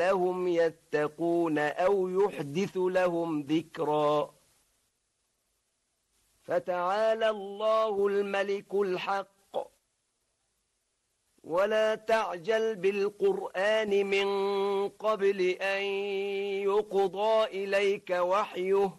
لعلهم يتقون أو يحدث لهم ذكرا. فتعالى الله الملك الحق ولا تعجل بالقرآن من قبل أن يقضى إليك وحيه